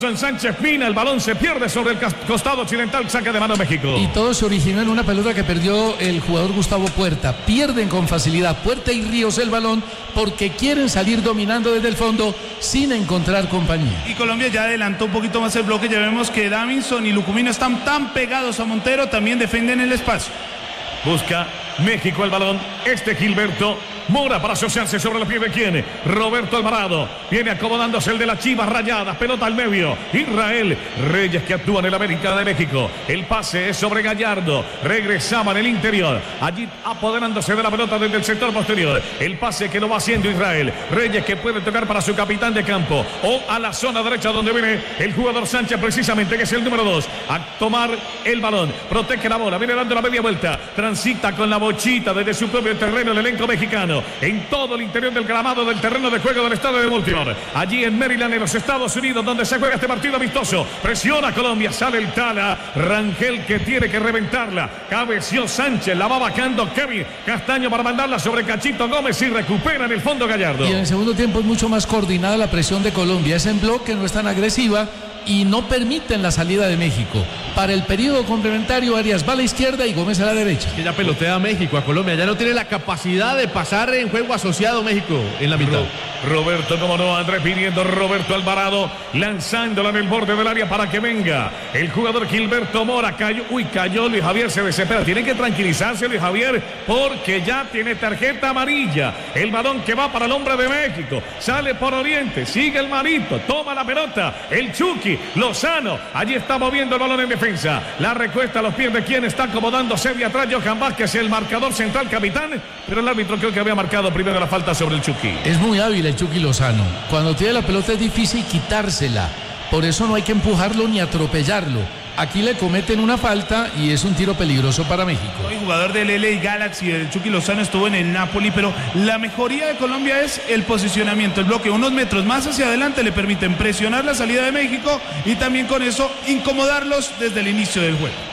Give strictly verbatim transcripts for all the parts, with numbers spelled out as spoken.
En Sánchez Pina, el balón se pierde sobre el costado occidental, saca de mano México. Y todo se originó en una pelota que perdió el jugador Gustavo Puerta. Pierden con facilidad Puerta y Ríos el balón porque quieren salir dominando desde el fondo sin encontrar compañía. Y Colombia ya adelantó un poquito más el bloque. Ya vemos que Davinson y Lucumino están tan pegados a Montero, también defienden el espacio. Busca México el balón. Este Gilberto Mora para asociarse sobre los pies de quién. Roberto Alvarado. Viene acomodándose el de las Chivas Rayadas. Pelota al medio. Israel Reyes que actúa en el América de México. El pase es sobre Gallardo. Regresaba en el interior. Allí apoderándose de la pelota desde el sector posterior. El pase que lo va haciendo Israel Reyes, que puede tocar para su capitán de campo o a la zona derecha donde viene el jugador Sánchez precisamente, que es el número dos. A tomar el balón. Protege la bola. Viene dando la media vuelta. Transita con la bochita desde su propio terreno el elenco mexicano. En todo el interior del gramado del terreno de juego del estadio de Baltimore, allí en Maryland, en los Estados Unidos, donde se juega este partido amistoso. Presiona Colombia, sale el Tala, Rangel que tiene que reventarla, cabeció Sánchez, la va bajando Kevin Castaño para mandarla sobre Cachito Gómez y recupera en el fondo Gallardo. Y en el segundo tiempo es mucho más coordinada la presión de Colombia, es en bloque, no es tan agresiva y no permiten la salida de México. Para el periodo complementario, Arias va a la izquierda y Gómez a la derecha. Que ya pelotea a México, a Colombia, ya no tiene la capacidad de pasar en juego asociado México en la mitad. Roberto, como no, Andrés pidiendo Roberto Alvarado, lanzándola en el borde del área para que venga el jugador Gilberto Mora. Cayó, uy, cayó Luis Javier, se desespera. Tiene que tranquilizarse Luis Javier porque ya tiene tarjeta amarilla. El balón que va para el hombre de México, sale por Oriente, sigue el Marito, toma la pelota, el Chucky Lozano, allí está moviendo el balón en defensa. La recuesta a los pies de quien está acomodándose de atrás, Johan Vázquez, el marcador central capitán, pero el árbitro creo que había marcado primero la falta sobre el Chucky. Es muy hábil el Chucky Lozano. Cuando tiene la pelota es difícil quitársela. Por eso no hay que empujarlo ni atropellarlo. Aquí le cometen una falta y es un tiro peligroso para México. El jugador del L A Galaxy, el Chucky Lozano, estuvo en el Napoli, pero la mejoría de Colombia es el posicionamiento. El bloque unos metros más hacia adelante le permiten presionar la salida de México y también con eso incomodarlos desde el inicio del juego.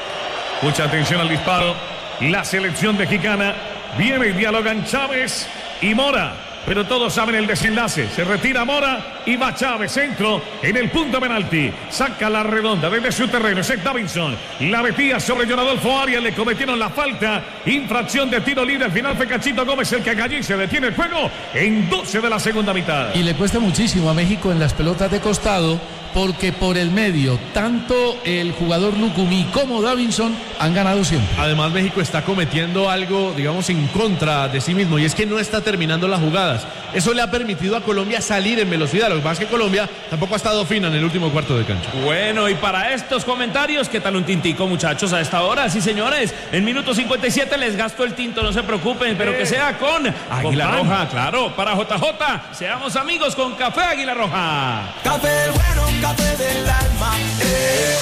Mucha atención al disparo. La selección mexicana viene y dialogan Chávez y Mora. Pero todos saben el desenlace. Se retira Mora y va Chávez. Centro en el punto penalti. Saca la redonda desde su terreno. Es Davinson. La metía sobre John Adolfo Arias. Le cometieron la falta. Infracción de tiro libre. Al final fue Cachito Gómez el que allí se detiene el juego en doce de la segunda mitad. Y le cuesta muchísimo a México en las pelotas de costado, porque por el medio tanto el jugador Lucumí como Davinson han ganado siempre. Además México está cometiendo algo, digamos, en contra de sí mismo, y es que no está terminando las jugadas. Eso le ha permitido a Colombia salir en velocidad. Lo que pasa es que Colombia tampoco ha estado fina en el último cuarto de cancha. Bueno, y para estos comentarios, ¿qué tal un tintico, muchachos, a esta hora? Sí, señores, en minuto cincuenta y siete les gasto el tinto, no se preocupen, pero que sea con Águila con Roja, claro, para J J. Seamos amigos con Café Águila Roja. Café bueno, café del alma, eh.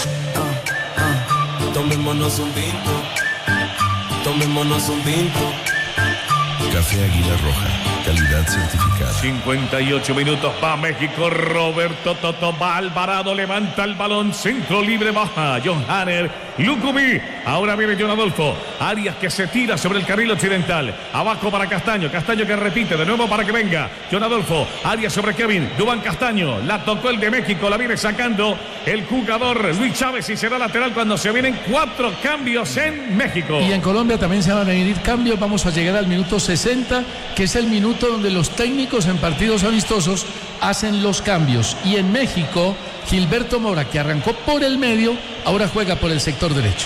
uh, uh. Tomémonos un tinto, tomémonos un tinto. Café Águila Roja, calidad certificada. cincuenta y ocho minutos para México. Roberto Toto va Alvarado, levanta el balón, centro libre, baja John Hanner, Lucumí. Ahora viene John Adolfo Arias, que se tira sobre el carril occidental. Abajo para Castaño, Castaño que repite de nuevo para que venga John Adolfo Arias sobre Kevin Duván Castaño. La tocó el de México, la viene sacando el jugador Luis Chávez y será lateral cuando se vienen cuatro cambios en México. Y en Colombia también se van a venir cambios. Vamos a llegar al minuto sesenta, que es el minuto donde los técnicos en partidos amistosos hacen los cambios. Y en México, Gilberto Mora, que arrancó por el medio, ahora juega por el sector derecho.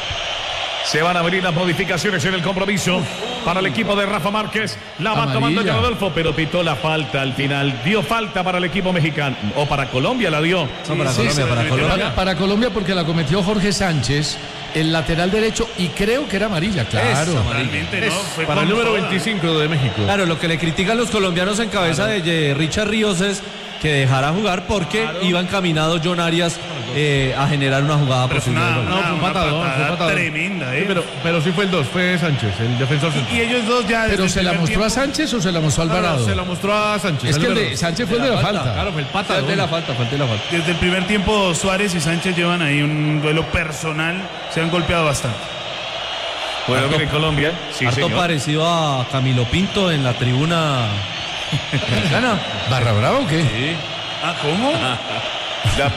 Se van a venir las modificaciones en el compromiso para el equipo de Rafa Márquez. La va tomando John Adolfo, pero pitó la falta al final. Dio falta para el equipo mexicano. O para Colombia la dio. No, para, sí, Colombia, para, Colombia. Para, para Colombia porque la cometió Jorge Sánchez, el lateral derecho, y creo que era amarilla, claro. Es, amarilla. Es, no, para el número veinticinco de México. Claro, lo que le critican los colombianos en cabeza claro. de Richard Ríos es que dejara jugar porque claro. iba encaminado John Arias eh, a generar una jugada pero posible. Una, una, no, fue un patadón, fue un patadón. Tremenda, ¿eh? Sí, pero, pero sí fue el dos, fue Sánchez, el defensor central. Y, y ellos dos ya. ¿Pero se la mostró tiempo... a Sánchez o se la mostró a Alvarado? No, no, se la mostró a Sánchez. Es que el de Sánchez fue el de la falta. falta. Claro, fue el patadón. Fue el de la falta, fue el de la falta. Desde el primer tiempo Suárez y Sánchez llevan ahí un duelo personal, se han golpeado bastante. Bueno, viene Colombia. Sí, harto señor. Parecido a Camilo Pinto en la tribuna mexicana. ¿Barra Brava o qué? Sí. Ah, ¿cómo? La